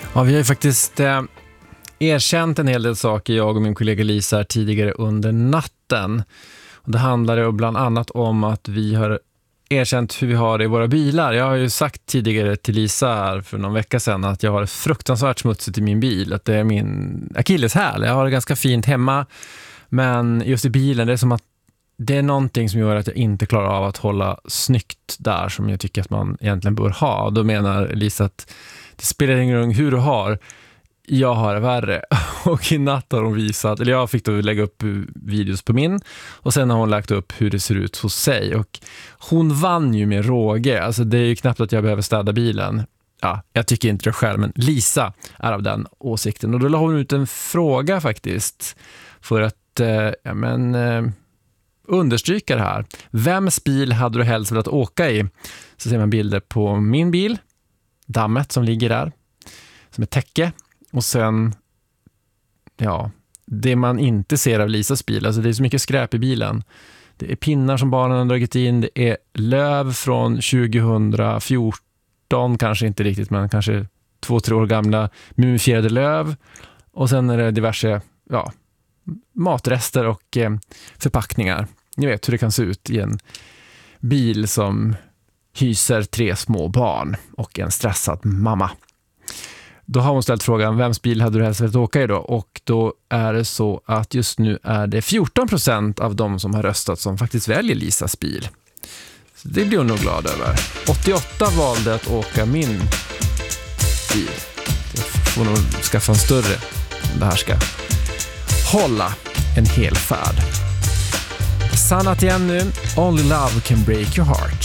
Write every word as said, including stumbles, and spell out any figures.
Ja, vi har ju faktiskt eh, erkänt en hel del saker, jag och min kollega Lisa, här tidigare under natten. Och det handlar bland annat om att vi har erkänt hur vi har det i våra bilar. Jag har ju sagt tidigare till Lisa här för någon vecka sedan att jag har fruktansvärt smutsigt i min bil. Att det är min akilleshäl. Jag har det ganska fint hemma, men just i bilen, det är som att det är någonting som gör att jag inte klarar av att hålla snyggt där som jag tycker att man egentligen bör ha. Då menar Lisa att det spelar ingen roll hur du har, jag har det värre. Och i natt har hon visat, eller jag fick då lägga upp videos på min, och sen har hon lagt upp hur det ser ut hos sig. Och hon vann ju med råge. Alltså det är ju knappt att jag behöver städa bilen. Ja, jag tycker inte det själv, men Lisa är av den åsikten. Och då la hon ut en fråga faktiskt för att eh, ja, men, eh, understryka det här. Vems bil hade du helst velat åka i? Så ser man bilder på min bil, dammet som ligger där, som ett täcke. Och sen, ja, det man inte ser av Lisas bil, alltså det är så mycket skräp i bilen. Det är pinnar som barnen har dragit in, det är löv från tjugohundrafjorton, kanske inte riktigt, men kanske två, tre år gamla mumifierade löv. Och sen är det diverse, ja, matrester och eh, förpackningar. Ni vet hur det kan se ut i en bil som hyser tre små barn och en stressad mamma. Då har hon ställt frågan, vems bil hade du helst velat åka i då? Och då är det så att just nu är det fjorton procent av de som har röstat som faktiskt väljer Lisas bil. Så det blir hon nog glad över. åttioåtta valde att åka min bil. Jag får nog skaffa en större om det här ska hålla en hel färd. Sanat igen nu. Only love can break your heart.